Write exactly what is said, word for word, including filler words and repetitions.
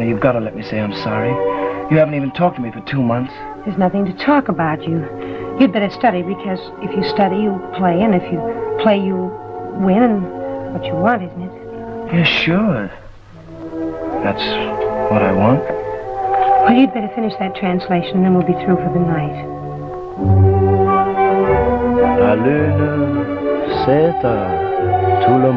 you've got to let me say I'm sorry. You haven't even talked to me for two months. There's nothing to talk about. You, you'd better study, because if you study, you play, and if you play, you win, and what you want, isn't it? Yeah, sure. That's what I want. Well, you'd better finish that translation, and then we'll be through for the night. La lune s'éteint, tout le